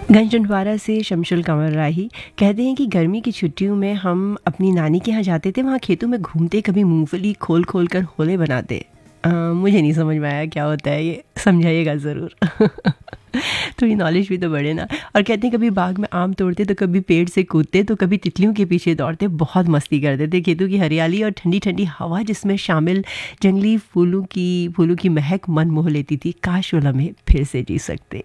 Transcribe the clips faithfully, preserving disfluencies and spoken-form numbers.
गंजनवारा से शमशुल कंवर राही कहते हैं कि गर्मी की छुट्टियों में हम अपनी नानी के यहाँ जाते थे। वहाँ खेतों में घूमते, कभी मूंगफली खोल खोल कर होले बनाते। अ, मुझे नहीं समझ में आया क्या होता है ये, समझाइएगा ज़रूर। थोड़ी नॉलेज भी तो बढ़े ना। और कहते हैं कभी बाग में आम तोड़ते तो कभी पेड़ से कूदते तो कभी तितलियों के पीछे दौड़ते, बहुत मस्ती करते थे। खेतों की हरियाली और ठंडी ठंडी हवा जिसमें शामिल जंगली फूलों की फूलों की महक मन मोह लेती थी। काश वो लम्हे फिर से जी सकते।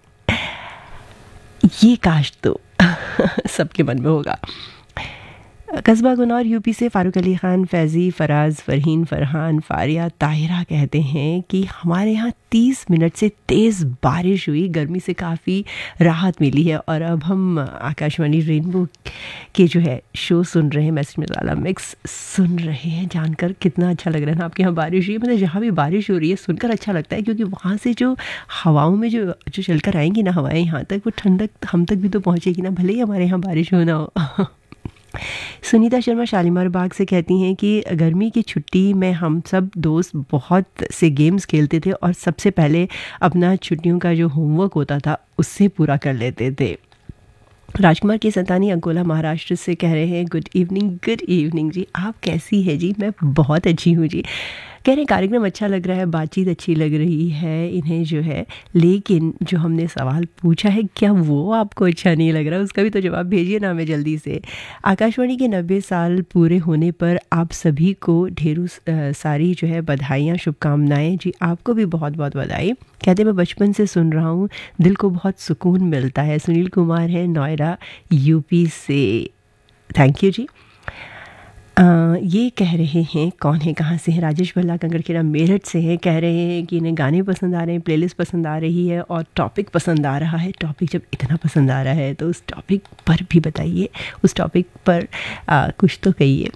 ये काश तो सबके मन में होगा। कस्बा गुनौर यूपी से फ़ारूक अली ख़ान, फैज़ी, फ़राज़, फ़रहीन, फ़रहान, फ़ारिया, ताहिरा कहते हैं कि हमारे यहाँ तीस मिनट से तेज़ बारिश हुई, गर्मी से काफ़ी राहत मिली है। और अब हम आकाशवाणी रेनबो के जो है शो सुन रहे हैं, मैसेज मसाला मिक्स सुन रहे हैं। जानकर कितना अच्छा लग रहा है ना, आपके यहाँ बारिश हुई। मतलब जहाँ भी बारिश हो रही है सुनकर अच्छा लगता है, क्योंकि वहाँ से जो हवाओं में जो जो चलकर आएंगी ना हवाएं यहाँ तक, वो ठंडक हम तक भी तो पहुँचेगी ना, भले ही हमारे यहाँ बारिश हो ना हो। सुनीता शर्मा शालीमार बाग से कहती हैं कि गर्मी की छुट्टी में हम सब दोस्त बहुत से गेम्स खेलते थे और सबसे पहले अपना छुट्टियों का जो होमवर्क होता था उससे पूरा कर लेते थे। राजकुमार के सतानी अंकोला महाराष्ट्र से कह रहे हैं गुड इवनिंग। गुड इवनिंग जी, आप कैसी है जी? मैं बहुत अच्छी हूँ जी। कह रहे हैं कार्यक्रम अच्छा लग रहा है, बातचीत अच्छी लग रही है इन्हें जो है, लेकिन जो हमने सवाल पूछा है क्या वो आपको अच्छा नहीं लग रहा? उसका भी तो जवाब भेजिए ना हमें जल्दी से। आकाशवाणी के नब्बे साल पूरे होने पर आप सभी को ढेरों सारी जो है बधाइयाँ, शुभकामनाएँ जी। आपको भी बहुत बहुत बधाई। कहते मैं बचपन से सुन रहा हूँ, दिल को बहुत सुकून मिलता है। सुनील कुमार है नोएडा यूपी से, थैंक यू जी। आ, ये कह रहे हैं कौन है, कहाँ से हैं? राजेश भल्ला कंगड़खेड़ा मेरठ से हैं। कह रहे हैं कि इन्हें गाने पसंद आ रहे हैं, प्लेलिस्ट पसंद आ रही है और टॉपिक पसंद आ रहा है। टॉपिक जब इतना पसंद आ रहा है तो उस टॉपिक पर भी बताइए, उस टॉपिक पर आ, कुछ तो कहिए।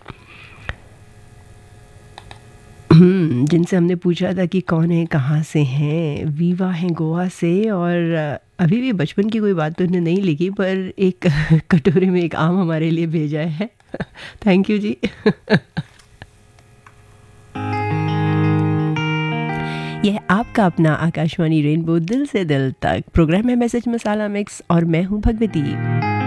जिनसे हमने पूछा था कि कौन है, कहाँ से हैं, वीवा हैं गोवा से। और अभी भी बचपन की कोई बात तो उन्होंने नहीं लिखी, पर एक कटोरे में एक आम हमारे लिए भेजा है। थैंक यू जी। यह आपका अपना आकाशवाणी रेनबो दिल से दिल तक प्रोग्राम है मैसेज मसाला मिक्स, और मैं हूँ भगवती।